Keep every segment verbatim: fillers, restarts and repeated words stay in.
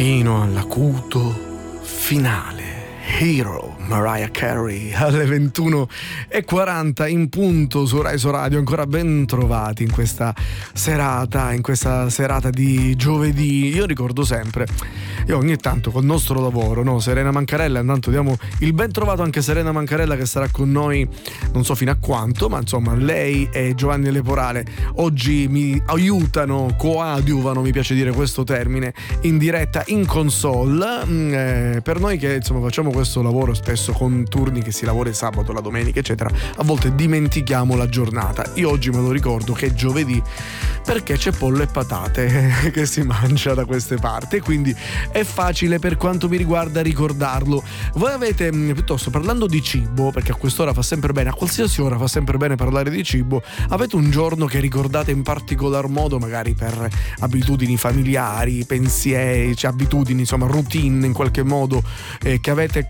fino all'acuto finale. Hero, Mariah Carey, alle ventuno e quaranta in punto su Rai Radio. Ancora ben trovati in questa serata, in questa serata di giovedì. Io ricordo sempre, io ogni tanto col nostro lavoro, no, Serena Mancarella, intanto diamo il ben trovato anche a Serena Mancarella, che sarà con noi non so fino a quanto, ma insomma lei e Giovanni Leporale oggi mi aiutano, coadiuvano, mi piace dire questo termine, in diretta in console. Eh, per noi che insomma facciamo questo lavoro spesso con turni che si lavora il sabato, la domenica eccetera, a volte dimentichiamo la giornata. Io oggi me lo ricordo che è giovedì perché c'è pollo e patate che si mangia da queste parti, e quindi è facile per quanto mi riguarda ricordarlo. Voi avete, piuttosto, parlando di cibo, perché a quest'ora fa sempre bene, a qualsiasi ora fa sempre bene parlare di cibo, avete un giorno che ricordate in particolar modo, magari per abitudini familiari, pensieri, cioè abitudini, insomma routine in qualche modo, eh, che avete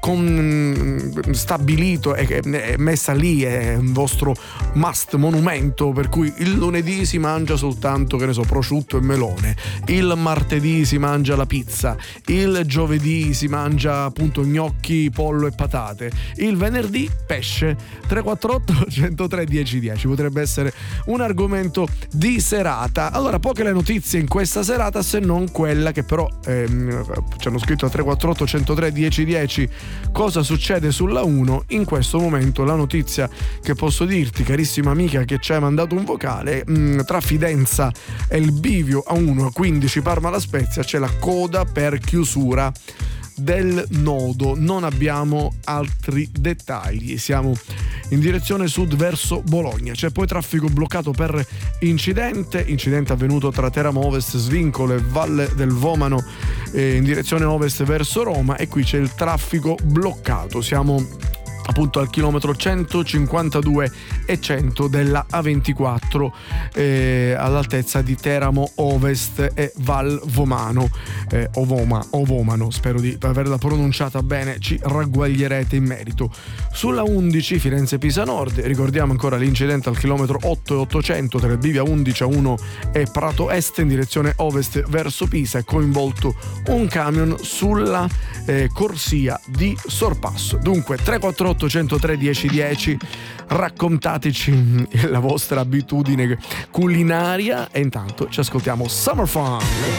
con, stabilito e è messa lì, è un vostro must, monumento, per cui il lunedì si mangia soltanto, che ne so, prosciutto e melone, il martedì si mangia la pizza, il giovedì si mangia appunto gnocchi, pollo e patate, il venerdì pesce. Tre quattro otto uno zero tre uno zero uno zero potrebbe essere un argomento di serata. Allora, poche le notizie in questa serata, se non quella che però ehm, ci hanno scritto a tre quattro otto uno zero tre uno zero uno zero cosa succede sulla uno in questo momento. La notizia che posso dirti, carissima amica che ci hai mandato un vocale, mh, tra Fidenza e il bivio a uno a quindici Parma La Spezia c'è la coda per chiusura del nodo. Non abbiamo altri dettagli, siamo in direzione sud verso Bologna. C'è poi traffico bloccato per incidente incidente avvenuto tra Teramo Ovest, Svincolo e Valle del Vomano, eh, in direzione ovest verso Roma, e qui c'è il traffico bloccato. Siamo appunto al chilometro centocinquantadue e cento della A ventiquattro, eh, all'altezza di Teramo Ovest e Val Vomano, eh, Ovoma, Ovomano, spero di averla pronunciata bene, ci ragguaglierete in merito. Sulla undici Firenze-Pisa Nord ricordiamo ancora l'incidente al chilometro otto e ottocento tra il bivio undici a uno e Prato Est in direzione ovest verso Pisa, è coinvolto un camion sulla eh, corsia di sorpasso. Dunque tre quattro otto uno zero tre uno zero uno zero, raccontateci la vostra abitudine culinaria e intanto ci ascoltiamo Summer Fun.